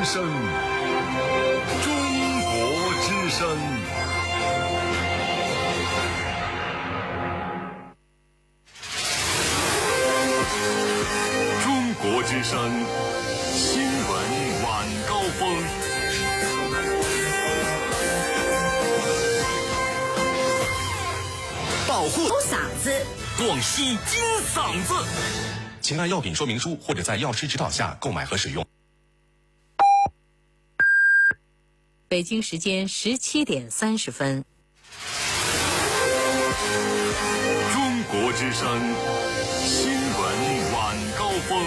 声，中国之声。中国之声新闻晚高峰。 保护嗓子， 广西金嗓子，请按药品说明书或者在药师指导下购买和使用。 北京时间17点30分。 中国之声新闻晚高峰。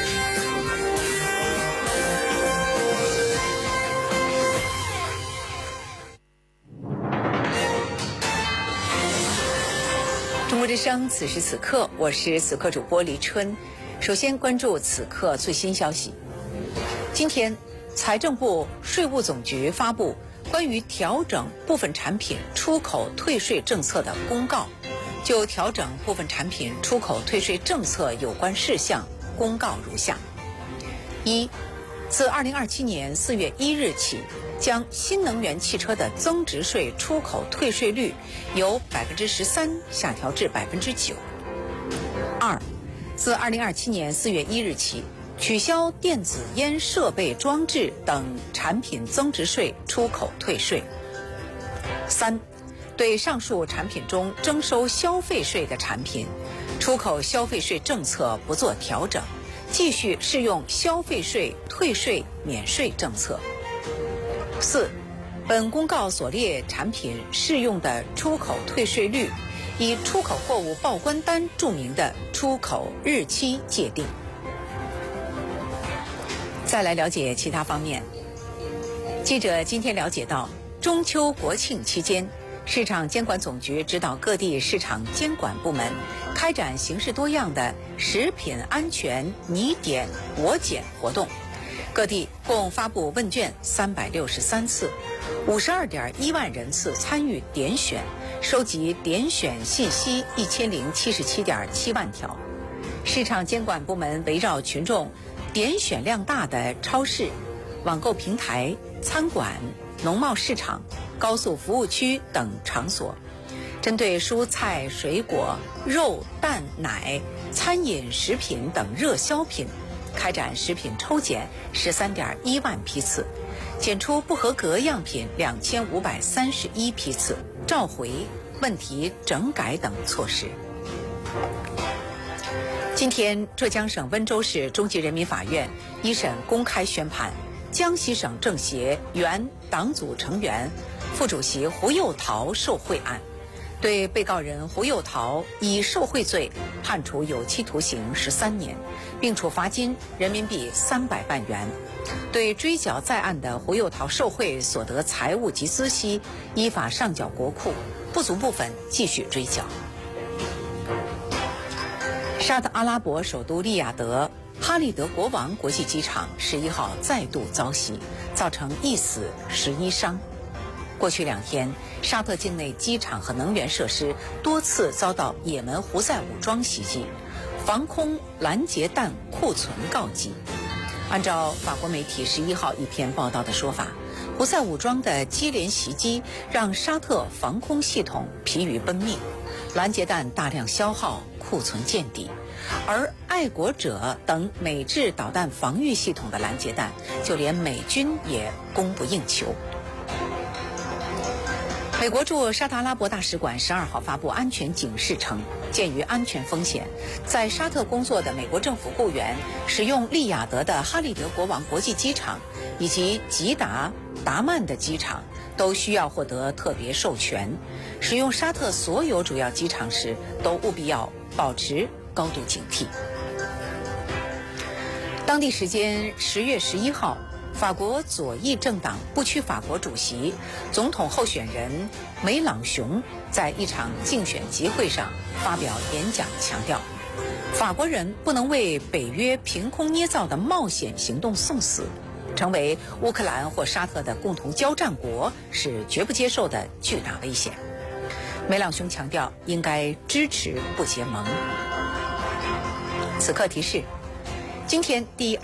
中国之声，此时此刻，我是此刻主播黎春。首先关注此刻最新消息。今天，财政部、税务总局发布关于调整部分产品出口退税政策的公告。就调整部分产品出口退税政策有关事项，公告如下：一，自2027年4月1日起，将新能源汽车的增值税出口退税率由13%下调至9%。二，自2027年4月1日起，取消电子烟设备装置等产品增值税出口退税。三，对上述产品中征收消费税的产品，出口消费税政策不做调整，继续适用消费税退税免税政策。四，本公告所列产品适用的出口退税率，以出口货物报关单注明的出口日期界定。再来了解其他方面。记者今天了解到，中秋国庆期间，市场监管总局指导各地市场监管部门开展形式多样的食品安全你点我检活动，各地共发布问卷363次，52.1万人次参与点选，收集点选信息1077.7万条。市场监管部门围绕群众点选量大的超市、网购平台、餐馆、农贸市场、高速服务区等场所，针对蔬菜、水果、肉、蛋、奶、餐饮食品等热销品，开展食品抽检13.1万批次，检出不合格样品2531批次，召回、问题整改等措施。今天，浙江省温州市中级人民法院一审公开宣判江西省政协原党组成员、副主席胡又桃受贿案，对被告人胡又桃以受贿罪判处有期徒刑13年，并处罚金人民币300万元。对追缴在案的胡又桃受贿所得财物及孳息，依法上缴国库，不足部分继续追缴。沙特阿拉伯首都利雅得哈利德国王国际机场11号再度遭袭，造成1死11伤。过去2天，沙特境内机场和能源设施多次遭到也门胡塞武装袭击，防空拦截弹库存告急。按照法国媒体11号一篇报道的说法，胡塞武装的接连袭击让沙特防空系统疲于奔命，拦截弹大量消耗，库存见底。而爱国者等美制导弹防御系统的拦截弹，就连美军也供不应求。美国驻沙特阿拉伯大使馆12号发布安全警示称，鉴于安全风险，在沙特工作的美国政府雇员使用利雅得的哈利德国王国际机场以及吉达、达曼的机场都需要获得特别授权。使用沙特所有主要机场时，都务必要保持高度警惕。当地时间10月11号，法国左翼政党不屈法国主席、总统候选人梅朗雄在一场竞选集会上发表演讲，强调法国人不能为北约凭空捏造的冒险行动送死，成为乌克兰或沙特的共同交战国是绝不接受的巨大危险。梅朗雄强调应该支持不结盟。此刻提示，今天第